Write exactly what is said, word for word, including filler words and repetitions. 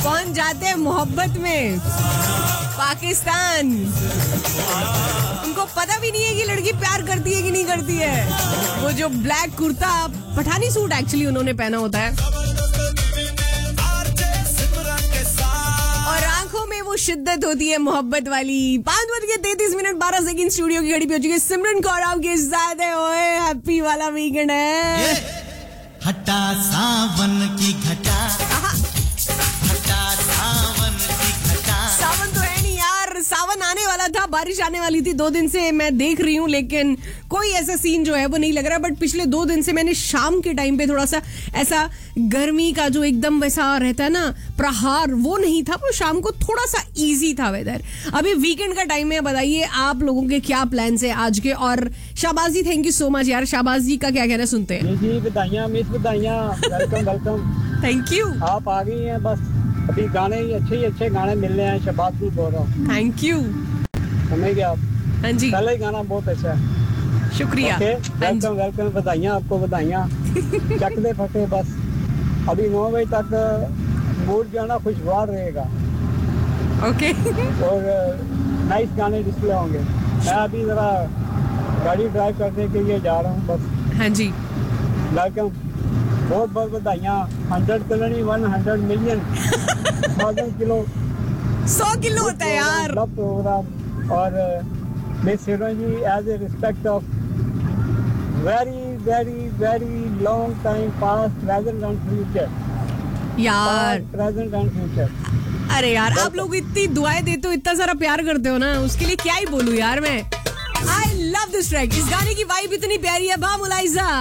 पहुंच जाते हैं मोहब्बत में पाकिस्तान। उनको पता भी नहीं है कि लड़की प्यार करती है कि नहीं करती है। वो जो black kurta, Pathani suit actually उन्होंने पहना होता है, और आंखों में वो शिद्दत होती है मोहब्बत वाली। पांच बज के तैतीस मिनट बारह सेकंड स्टूडियो की घड़ी पे हो चुकी है। सिमरन कौर आपके साथ है। ओए हैप्पी वाला वीकेंड है। हटा सावन की घटा, हटा सावन की घटा। सावन तो है नहीं यार, सावन आने वाला था, बारिश आने वाली थी, दो दिन से मैं देख रही हूँ, लेकिन कोई ऐसा सीन जो है वो नहीं लग रहा। बट पिछले दो दिन से मैंने शाम के टाइम पे थोड़ा सा ऐसा गर्मी का जो एकदम वैसा रहता है ना प्रहार, वो नहीं था। वो शाम को थोड़ा सा इजी था वेदर। अभी वीकेंड का टाइम है, बताइए आप लोगों के क्या प्लान्स है आज के। और शाबाज जी, थैंक यू सो मच यार। शाबाज जी का क्या कहना सुनते हैं। जी बधाइयाँ मिस बधाइयाँ, वेलकम वेलकम। Thank you. आप आ गई हैं, बस अभी गाने ही अच्छे ही अच्छे गाने मिल रहे हैं। शबाज भी बोल रहा हूँ। Thank you. समझ गए आप। हाँ जी, पहला ही गाना बहुत अच्छा है। शुक्रिया। वेलकम वेलकम, बधाइयाँ आपको, बधाइयाँ। चक दे फटे बस। अभी नौ बजे तक मूड जो है ना खुशगवार रहेगा। ओके। और नाइस गाने डिस्प्ले होंगे। मैं अभी जरा गाड़ी ड्राइव करने के लिए जा रहा हूँ बस। हाँ जी, वेलकम, बहुत बहुत बधाइयाँ। हंड्रेड किलो नहीं, one hundred million thousand kilo, सौ किलो होता है यार। Love programme. और miss heroine ji, as a respect of very very very long time past, present and future. यार प्रेजेंट एंड फ्यूचर। अरे यार, आप लोग इतनी दुआएं देते हो, इतना सारा प्यार करते हो ना, उसके लिए क्या ही बोलूं यार मैं। I love this track. इस गाने की वाइब इतनी प्यारी है। बा मुलाइजा।